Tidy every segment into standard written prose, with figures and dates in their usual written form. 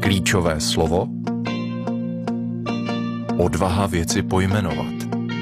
Klíčové slovo. Odvaha věci pojmenovat.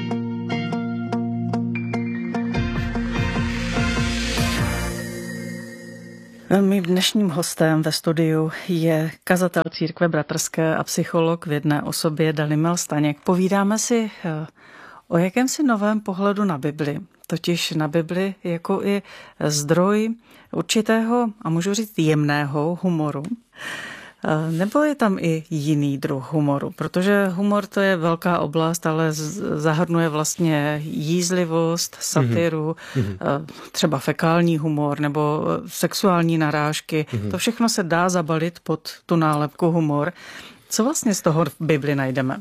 Mým dnešním hostem ve studiu je kazatel Církve bratrské a psycholog v jedné osobě Dalibor Staněk. Povídáme si o jakémsi novém pohledu na Bibli, totiž na Bibli jako i zdroj určitého, a můžu říct jemného humoru. Nebo je tam i jiný druh humoru? Protože humor to je velká oblast, ale zahrnuje vlastně jízlivost, satiru, třeba fekální humor nebo sexuální narážky. To všechno se dá zabalit pod tu nálepku humor. Co vlastně z toho v Bibli najdeme?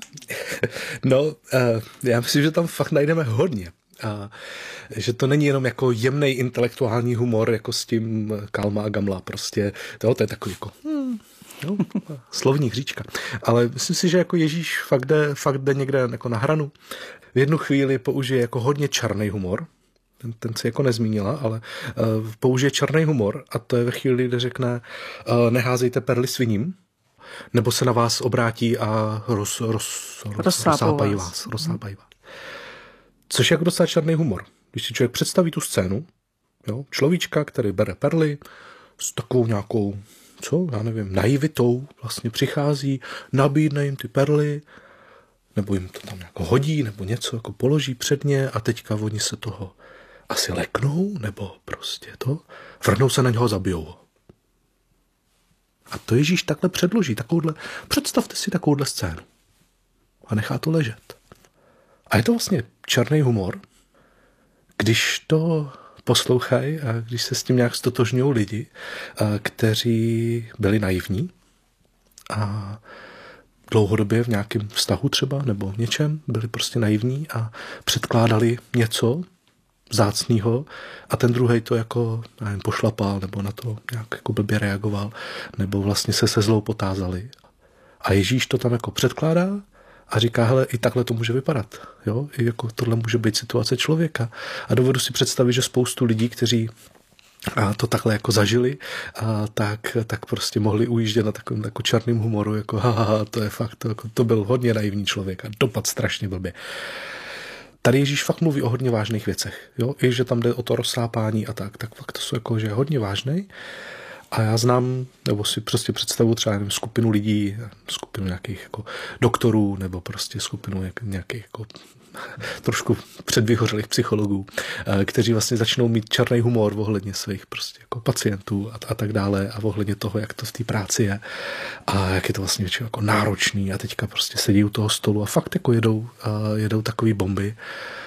Já myslím, že tam fakt najdeme hodně. A že to není jenom jako jemnej intelektuální humor, jako s tím Kalma a Gamla, prostě. To je takový jako... slovní hříčka. Ale myslím si, že jako Ježíš fakt jde někde jako na hranu. V jednu chvíli použije jako hodně čarný humor. Ten si jako nezmínila, ale použije čarný humor a to je ve chvíli, kdy řekne neházejte perly sviním, nebo se na vás obrátí a rozsápají vás. Což je jako docela černý humor. Když si člověk představí tu scénu, človíčka, který bere perly s takovou nějakou naivitou vlastně přichází, nabídne jim ty perly, nebo jim to tam jako hodí, nebo něco jako položí před ně a teďka oni se toho asi leknou, nebo prostě vrhnou se na něho, zabijou ho. A to Ježíš takhle předloží, představte si takovouhle scénu a nechá to ležet. A je to vlastně černý humor, když to poslouchají a když se s tím nějak stotožňují lidi, kteří byli naivní a dlouhodobě v nějakém vztahu třeba nebo v něčem byli prostě naivní a předkládali něco vzácného a ten druhej to jako pošlapal nebo na to nějak jako blbě reagoval nebo vlastně se zlou potázali. A Ježíš to tam jako předkládá a říká, hele, i takhle to může vypadat. Jo? I jako tohle může být situace člověka. A dovedu si představit, že spoustu lidí, kteří to takhle jako zažili, tak prostě mohli ujíždět na takovým jako černým humoru, jako to je fakt, to byl hodně naivní člověk a dopad strašně blbě. Tady Ježíš fakt mluví o hodně vážných věcech. Jo? I že tam jde o to rozsápání a tak fakt to jsou jako, že je hodně vážný. A já znám, nebo si prostě představu třeba skupinu lidí, skupinu nějakých jako doktorů, nebo prostě skupinu nějakých jako trošku předvyhořelých psychologů, kteří vlastně začnou mít černý humor ohledně svých prostě jako pacientů a tak dále a ohledně toho, jak to v té práci je a jak je to vlastně většinou jako náročný a teďka prostě sedí u toho stolu a fakt jako jedou takový bomby.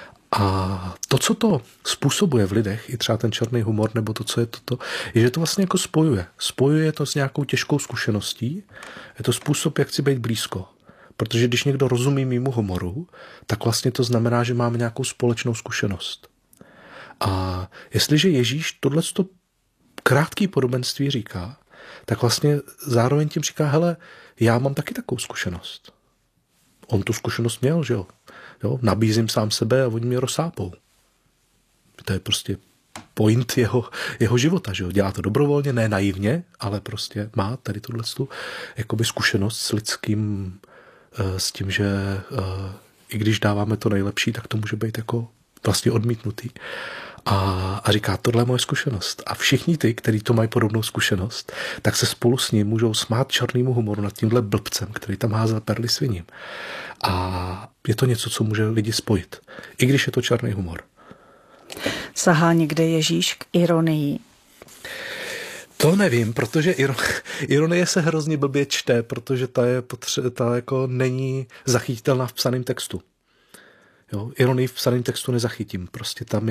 A to, co to způsobuje v lidech, i třeba ten černý humor, nebo to, co je toto, je, že to vlastně jako spojuje. Spojuje to s nějakou těžkou zkušeností. Je to způsob, jak si být blízko. Protože když někdo rozumí mému humoru, tak vlastně to znamená, že máme nějakou společnou zkušenost. A jestliže Ježíš tohleto krátké podobenství říká, tak vlastně zároveň tím říká, hele, já mám taky takovou zkušenost. On tu zkušenost měl, že jo? Nabízím sám sebe a oni mě rozsápou. To je prostě point jeho života, že jo? Dělá to dobrovolně, ne naivně, ale prostě má tady tuto jakoby zkušenost s lidským, s tím, že i když dáváme to nejlepší, tak to může být jako vlastně odmítnutý. A říká, tohle je moje zkušenost. A všichni ty, kteří to mají podobnou zkušenost, tak se spolu s ním můžou smát černýmu humoru nad tímhle blbcem, který tam házel perly sviním. A je to něco, co může lidi spojit. I když je to černý humor. Sahá někde Ježíš k ironii? To nevím, protože ironie se hrozně blbě čte, protože ta jako není zachytitelná v psaném textu. Jo, ironii v psaném textu nezachytím. Prostě ta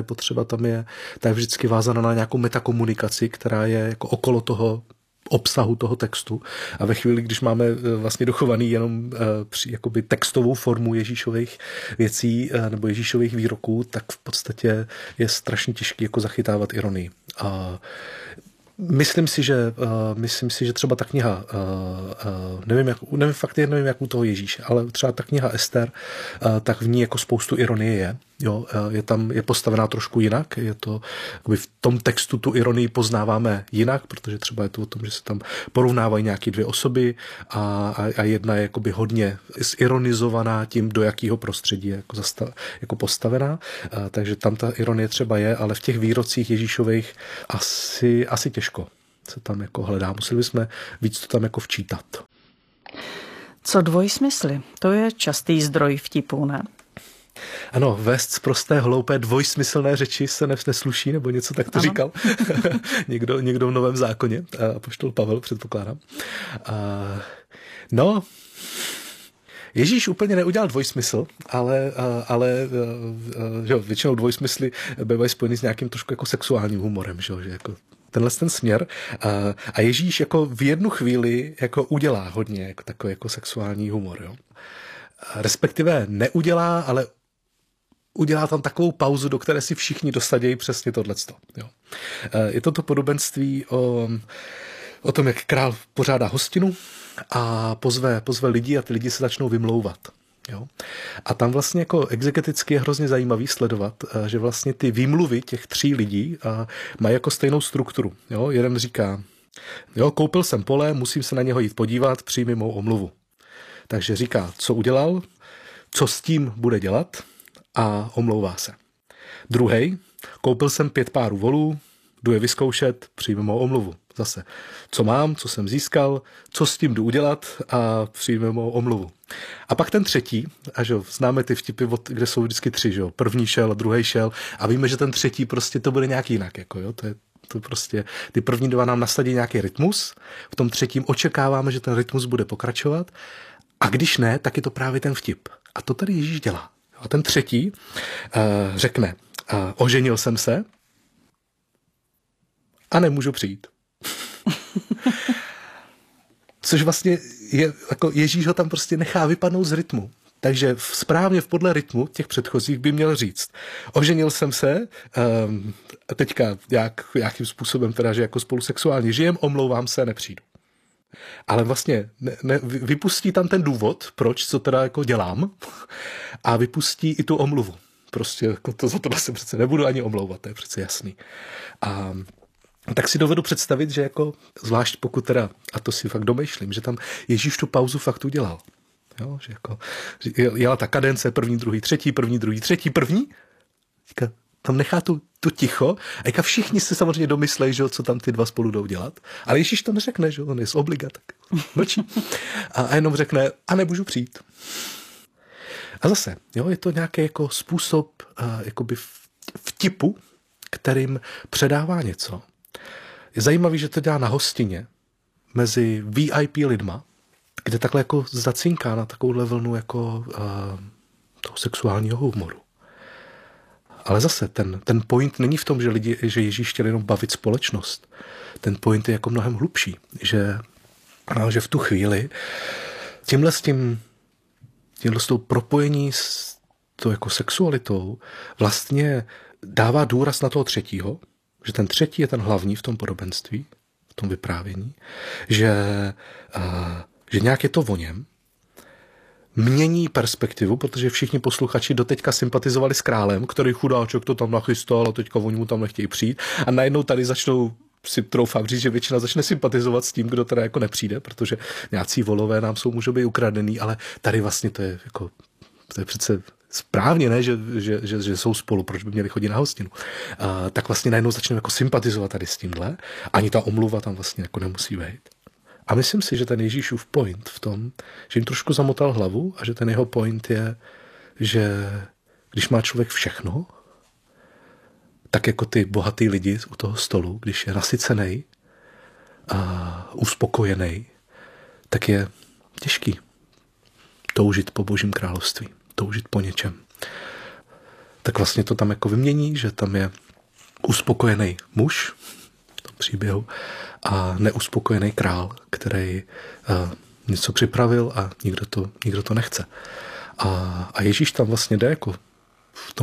je vždycky vázaná na nějakou metakomunikaci, která je jako okolo toho obsahu toho textu. A ve chvíli, když máme vlastně dochovaný jenom jakoby textovou formu Ježíšových věcí nebo Ježíšových výroků, tak v podstatě je strašně těžký jako zachytávat ironii. A myslím si, že třeba ta kniha, nevím jak u toho Ježíše, ale třeba ta kniha Ester, tak v ní jako spoustu ironie je. Jo, je postavená trošku jinak, je to, v tom textu tu ironii poznáváme jinak, protože třeba je to o tom, že se tam porovnávají nějaké dvě osoby a jedna je jakoby hodně zironizovaná tím, do jakého prostředí je jako postavená, takže tam ta ironie třeba je, ale v těch výrocích Ježíšových asi těžko se tam jako hledá. Museli bychom víc to tam jako včítat. Co dvojsmysly? To je častý zdroj vtipů, ne? Ano, vést z prosté, hloupé, dvojsmyslné řeči se nesluší, nebo něco tak to ano. Říkal někdo v Novém zákoně, apoštol Pavel, předpokládám. No, Ježíš úplně neudělal dvojsmysl, ale že většinou dvojsmysly bývají spojený s nějakým trošku jako sexuálním humorem, že jako tenhle ten směr. A Ježíš jako v jednu chvíli jako udělá hodně jako takový jako sexuální humor. Jo. Respektive neudělá, ale udělá tam takovou pauzu, do které si všichni dosadějí přesně tohleto. Jo. Je to podobenství o tom, jak král pořádá hostinu a pozve lidi a ty lidi se začnou vymlouvat. Jo. A tam vlastně jako exegeticky je hrozně zajímavý sledovat, že vlastně ty výmluvy těch 3 lidí mají jako stejnou strukturu. Jo. Jeden říká, jo, koupil jsem pole, musím se na něho jít podívat, přijmi mou omluvu. Takže říká, co udělal, co s tím bude dělat a omlouvá se. Druhej, koupil jsem 5 párů volů, jdu je vyzkoušet, přijmi mou omluvu. Zase, co mám, co jsem získal, co s tím jdu udělat a přijmi mou omluvu. A pak ten třetí, a že známe ty vtipy, kde jsou vždycky 3, že první šel a druhý šel a víme, že ten třetí prostě to bude nějak jinak. Jako, jo? To prostě, ty první 2 nám nasadí nějaký rytmus, v tom třetím očekáváme, že ten rytmus bude pokračovat a když ne, tak je to právě ten vtip. A to tady Ježíš dělá. A ten třetí řekne, oženil jsem se a nemůžu přijít. Což vlastně je, jako Ježíš ho tam prostě nechá vypadnout z rytmu. Takže správně podle rytmu těch předchozích by měl říct, oženil jsem se, teďka jakým způsobem teda, že jako spolu sexuálně žijem, omlouvám se, nepřijdu. Ale vlastně vypustí tam ten důvod, proč, co teda jako dělám a vypustí i tu omluvu. Prostě jako za tohle se přece nebudu ani omlouvat, to je přece jasný. A tak si dovedu představit, že jako, zvlášť pokud teda, a to si fakt domýšlím, že tam Ježíš tu pauzu fakt udělal. Jo, že jako, jela ta kadence, první, druhý, třetí, první, druhý, třetí, první. Tam nechá tu ticho a jako všichni si samozřejmě domyslejí, že co tam ty 2 spolu jdou dělat. Ale Ježíš to neřekne, že on je z obliga, tak mlčí. A jenom řekne, a nemůžu přijít. A zase, jo, je to nějaký jako způsob jakoby vtipu, kterým předává něco. Je zajímavý, že to dělá na hostině mezi VIP lidma, kde takhle jako zacinká na takovouhle vlnu jako toho sexuálního humoru. Ale zase ten point není v tom, že Ježíš chtěl jenom bavit společnost. Ten point je jako mnohem hlubší, že v tu chvíli tímhle s tou propojení s tou jako sexualitou vlastně dává důraz na toho třetího, že ten třetí je ten hlavní v tom podobenství, v tom vyprávění, že nějak je to o něm, mění perspektivu, protože všichni posluchači doteďka sympatizovali s králem, který chudáček to tam nachystal a teďka oni mu tam nechtějí přijít a najednou tady začnou si troufám říct, že většina začne sympatizovat s tím, kdo teda jako nepřijde, protože nějací volové nám můžou být ukradený, ale tady vlastně to je přece správně, ne, že jsou spolu, proč by měli chodit na hostinu. Tak vlastně najednou začneme jako sympatizovat tady s tímhle, ani ta omluva tam vlastně jako nemusí být. A myslím si, že ten Ježíšův point v tom, že jim trošku zamotal hlavu a že ten jeho point je, že když má člověk všechno, tak jako ty bohatý lidi u toho stolu, když je nasycený a uspokojený, tak je těžký toužit po Božím království, toužit po něčem. Tak vlastně to tam jako vymění, že tam je uspokojený muž v tom příběhu a neuspokojený král, který něco připravil a nikdo to nechce. A Ježíš tam vlastně jde jako v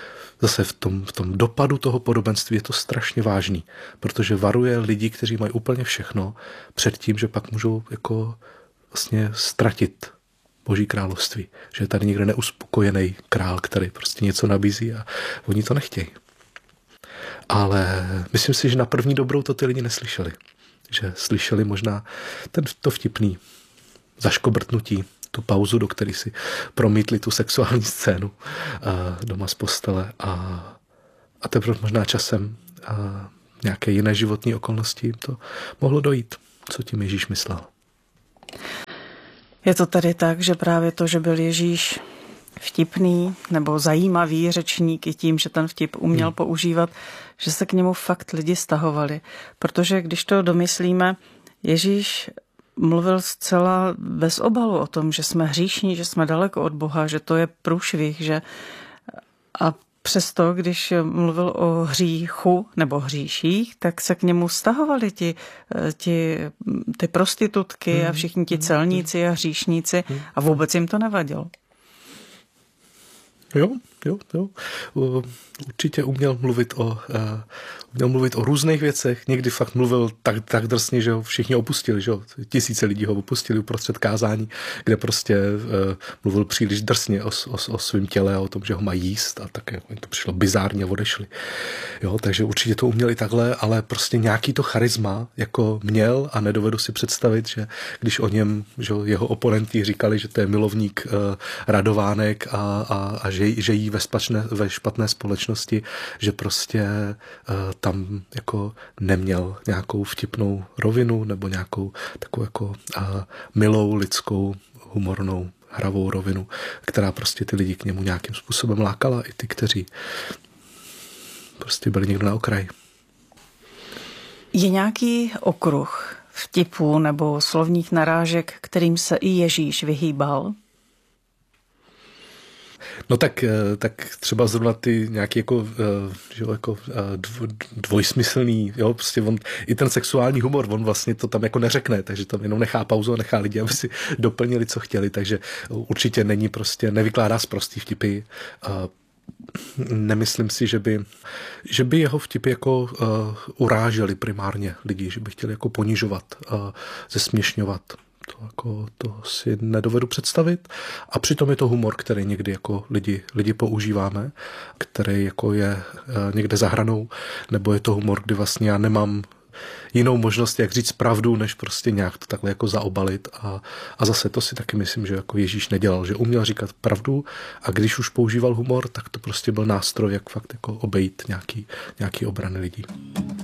tom dopadu toho podobenství je to strašně vážný, protože varuje lidi, kteří mají úplně všechno před tím, že pak můžou jako vlastně ztratit Boží království. Že je tady někde neuspokojený král, který prostě něco nabízí a oni to nechtějí. Ale myslím si, že na první dobrou to ty lidi neslyšeli. Že slyšeli možná to vtipný zaškobrtnutí, tu pauzu, do které si promítli tu sexuální scénu doma z postele a teprve možná časem nějaké jiné životní okolnosti to mohlo dojít, co tím Ježíš myslel. Je to tady tak, že právě to, že byl Ježíš vtipný nebo zajímavý řečník i tím, že ten vtip uměl používat, že se k němu fakt lidi stahovali. Protože když to domyslíme, Ježíš mluvil zcela bez obalu o tom, že jsme hříšní, že jsme daleko od Boha, že to je průšvih, že a přesto, když mluvil o hříchu nebo hříších, tak se k němu stahovali ty prostitutky a všichni ti celníci a hříšníci a vůbec jim to nevadilo. Jo. Určitě uměl mluvit o různých věcech. Někdy fakt mluvil tak drsně, že ho všichni opustili, že ho, tisíce lidí ho opustili uprostřed kázání, kde prostě mluvil příliš drsně o svém těle a o tom, že ho mají jíst a také to přišlo bizárně a odešli. Jo, takže určitě to uměli takhle, ale prostě nějaký to charisma jako měl a nedovedu si představit, že když o něm, že jeho oponenti říkali, že to je milovník radovánek a že jí ve špatné společnosti, že prostě tam jako neměl nějakou vtipnou rovinu nebo nějakou takovou jako milou, lidskou, humornou, hravou rovinu, která prostě ty lidi k němu nějakým způsobem lákala, i ty, kteří prostě byli někdo na okraji. Je nějaký okruh vtipů nebo slovních narážek, kterým se i Ježíš vyhýbal? No tak třeba zrovna ty nějaký jako dvojsmyslný, jo, prostě on, i ten sexuální humor, on vlastně to tam jako neřekne, takže tam jenom nechá pauzu a nechá lidi, aby si doplnili, co chtěli, takže určitě není prostě, nevykládá sprostý vtipy. Nemyslím si, že by jeho vtipy jako uráželi primárně lidi, že by chtěli jako ponižovat, zesměšňovat. To si nedovedu představit. A přitom je to humor, který někdy jako lidi používáme, který jako je někde za hranou, nebo je to humor, kdy vlastně já nemám jinou možnost, jak říct pravdu, než prostě nějak to takhle jako zaobalit. A zase to si taky myslím, že jako Ježíš nedělal, že uměl říkat pravdu a když už používal humor, tak to prostě byl nástroj, jak fakt jako obejít nějaký obrany lidí.